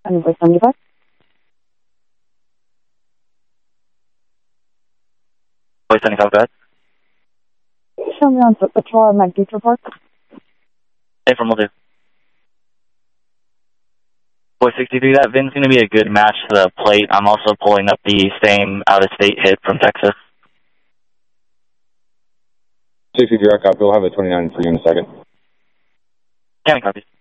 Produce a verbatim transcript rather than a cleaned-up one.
I'm voice seventy-five. Voice seventy-five, go ahead. Show me on foot patrol at McDougal Park. Hey, from will do. Voice sixty-three, that VIN's going to be a good match to the plate. I'm also pulling up the same out-of-state hit from Texas. sixty-three, I copy. We'll have a twenty-nine for you in a second. County copy.